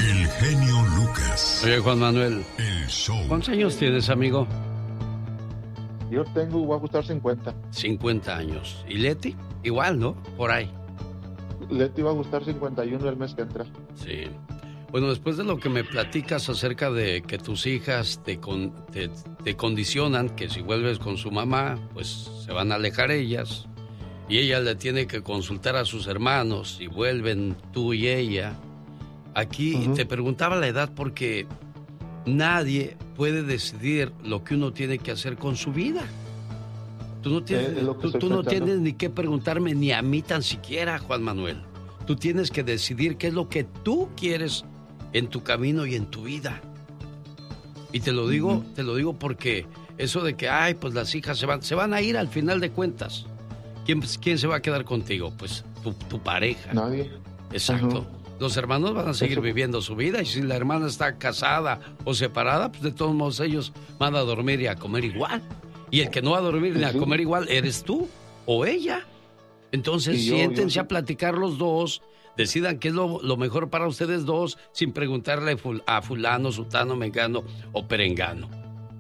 El genio Lucas. Oye, Juan Manuel. El show. ¿Cuántos años tienes, amigo? Yo voy a gustar 50. 50 años. ¿Y Leti? Igual, ¿no? Por ahí. Leti va a gustar 51 el mes que entra. Sí. Bueno, después de lo que me platicas acerca de que tus hijas te condicionan, que si vuelves con su mamá, pues se van a alejar ellas, y ella le tiene que consultar a sus hermanos, y vuelven tú y ella. Aquí te preguntaba la edad porque nadie puede decidir lo que uno tiene que hacer con su vida. Tú no tienes ni que preguntarme, ni a mí tan siquiera, Juan Manuel. Tú tienes que decidir qué es lo que tú quieres en tu camino y en tu vida. Y te lo digo porque eso de que, pues las hijas se van a ir al final de cuentas. ¿Quién se va a quedar contigo? Pues tu pareja. Nadie. Exacto. Los hermanos van a seguir viviendo su vida, y si la hermana está casada o separada, pues de todos modos ellos van a dormir y a comer igual. Y el que no va a dormir ni a comer igual eres tú o ella. Entonces siéntense a platicar los dos, decidan qué es lo mejor para ustedes dos, sin preguntarle a fulano, sutano, mengano o perengano.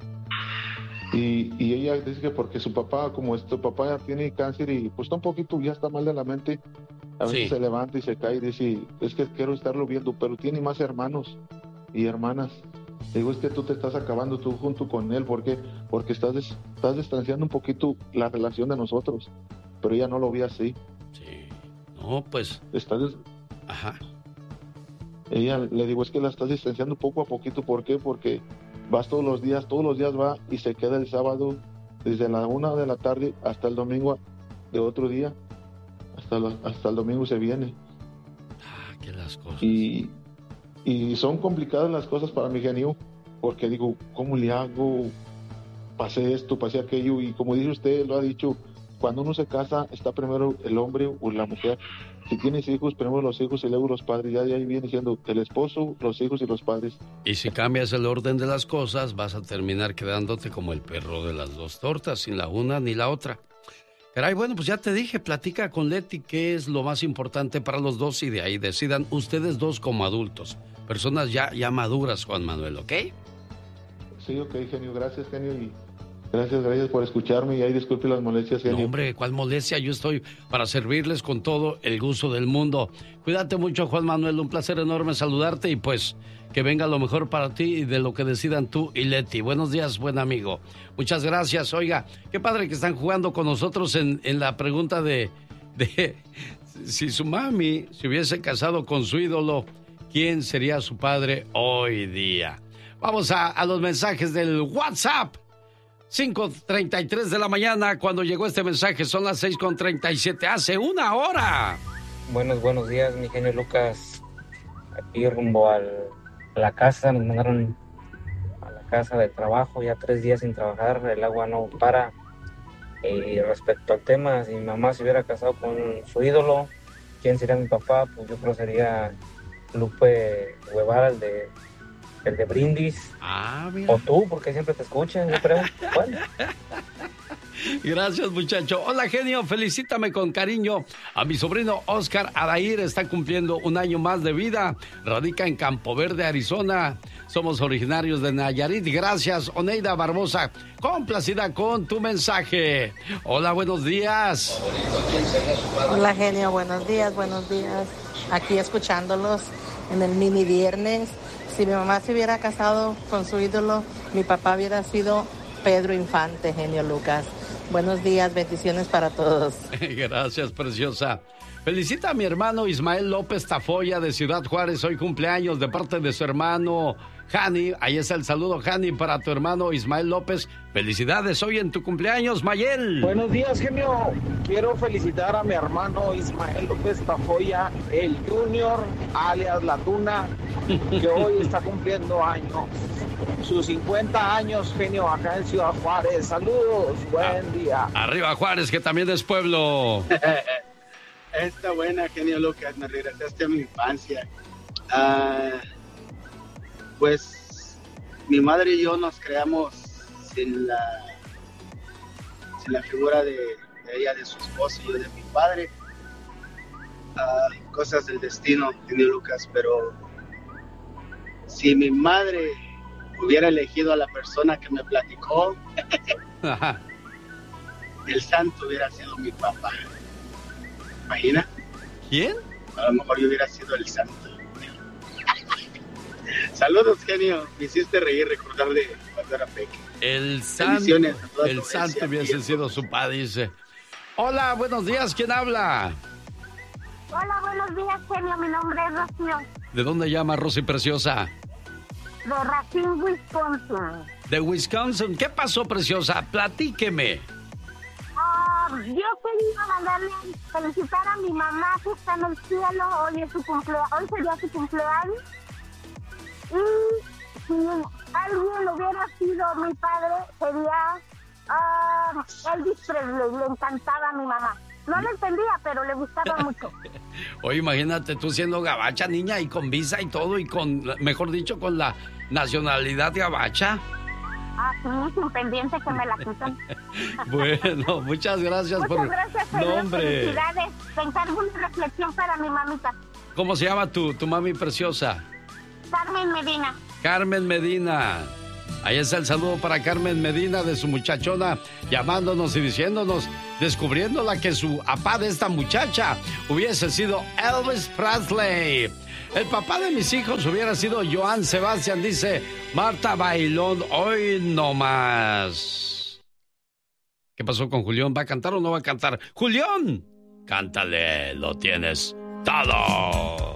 Y ella dice que porque su papá, como tu papá ya tiene cáncer y pues está un poquito, ya está mal de la mente, a veces se levanta y se cae y dice, es que quiero estarlo viendo, pero tiene más hermanos y hermanas. Digo, es que tú te estás acabando tú junto con él, ¿por qué? Porque estás distanciando un poquito la relación de nosotros, pero ella no lo ve así. Sí, no, pues... Ajá. Ella, le digo, es que la estás distanciando poco a poquito, ¿por qué? Porque vas todos los días va y se queda el sábado desde la 1 de la tarde hasta el domingo de otro día, hasta el domingo se viene. Que las cosas. Y son complicadas las cosas para mi genio, porque digo, ¿cómo le hago? Pasé esto, pasé aquello, y como dice usted, lo ha dicho, cuando uno se casa, está primero el hombre o la mujer. Si tienes hijos, primero los hijos y luego los padres. Ya de ahí viene siendo el esposo, los hijos y los padres. Y si cambias el orden de las cosas, vas a terminar quedándote como el perro de las dos tortas, sin la una ni la otra. Caray, bueno, pues ya te dije, platica con Leti qué es lo más importante para los dos y de ahí decidan ustedes dos como adultos. Personas ya maduras, Juan Manuel, ¿ok? Sí, ok, genio. Gracias, genio, y gracias por escucharme, y ahí disculpe las molestias, genio. No, hombre, ¿cuál molestia? Yo estoy para servirles con todo el gusto del mundo. Cuídate mucho, Juan Manuel, un placer enorme saludarte y pues que venga lo mejor para ti y de lo que decidan tú y Leti. Buenos días, buen amigo. Muchas gracias. Oiga, qué padre que están jugando con nosotros en la pregunta de si su mami se hubiese casado con su ídolo, ¿quién sería su padre hoy día? Vamos a los mensajes del WhatsApp. 5:33 de la mañana cuando llegó este mensaje, son las 6:37, hace una hora. Buenos días, mi genio Lucas. Aquí rumbo a la casa, nos mandaron a la casa de trabajo, ya 3 días sin trabajar, el agua no para. Y respecto al tema, si mi mamá se hubiera casado con su ídolo, ¿quién sería mi papá? Pues yo creo que sería Lupe Guevara, el de Brindis. Mira. O tú, porque siempre te escuchan, yo creo. Bueno. Gracias, muchacho. Hola, genio, felicítame con cariño a mi sobrino Oscar Adair, está cumpliendo un año más de vida, radica en Campo Verde, Arizona. Somos originarios de Nayarit. Gracias, Oneida Barbosa, complacida con tu mensaje. Hola, buenos días. Hola, genio, buenos días. Aquí escuchándolos en el mini viernes. Si mi mamá se hubiera casado con su ídolo, mi papá hubiera sido Pedro Infante, genio Lucas. Buenos días, bendiciones para todos. Gracias, preciosa. Felicita a mi hermano Ismael López Tafoya de Ciudad Juárez, hoy cumpleaños de parte de su hermano Jani. Ahí está el saludo, Jani, para tu hermano Ismael López. Felicidades hoy en tu cumpleaños, Mayel. Buenos días, genio. Quiero felicitar a mi hermano Ismael López Tafoya, el Junior, alias La Tuna, que hoy está cumpliendo años. Sus 50 años, genio, acá en Ciudad Juárez. Saludos, buen día. Arriba Juárez, que también es pueblo. Está buena, genio Lucas, me regresaste a mi infancia. Pues mi madre y yo nos creamos sin la figura de ella, de su esposo y yo de mi padre. Cosas del destino, genio Lucas, pero si mi madre hubiera elegido a la persona que me platicó, el santo hubiera sido mi papá. ¿Imagina? ¿Quién? A lo mejor yo hubiera sido el santo. Saludos, genio. Me hiciste reír recordar de cuando era pequeño. El santo hubiese sido su padre, dice. Hola, buenos días. ¿Quién habla? Hola, buenos días, genio. Mi nombre es Rocío. ¿De dónde llama Rosy Preciosa? De Racine, Wisconsin. De Wisconsin. ¿Qué pasó, Preciosa? Platíqueme. Yo quería mandarle felicitar a mi mamá que está en el cielo. Hoy sería su cumpleaños. Y si alguien hubiera sido mi padre, sería Elvis Presley. Le encantaba a mi mamá. No lo entendía, pero le gustaba mucho. Oye, imagínate tú siendo gabacha, niña, y con visa y todo, y con, mejor dicho, con la nacionalidad gabacha. Sí, sin pendiente que me la quitan. Bueno, muchas gracias. Muchas gracias, señor. Nombre. Felicidades. Te encargo una reflexión para mi mamita. ¿Cómo se llama tu mami preciosa? Carmen Medina. Carmen Medina. Ahí está el saludo para Carmen Medina de su muchachona, llamándonos y diciéndonos, descubriéndola que su papá de esta muchacha hubiese sido Elvis Presley. El papá de mis hijos hubiera sido Joan Sebastián, dice Marta Bailón. Hoy no más. ¿Qué pasó con Julián? ¿Va a cantar o no va a cantar? ¡Julián! Cántale, lo tienes todo.